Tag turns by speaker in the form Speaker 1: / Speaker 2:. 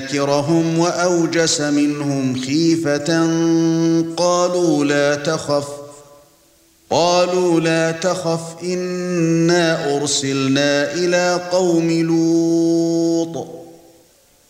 Speaker 1: نكرهم وأوجس منهم خيفة قالوا لا تخف إنا أرسلنا إلى قوم لوط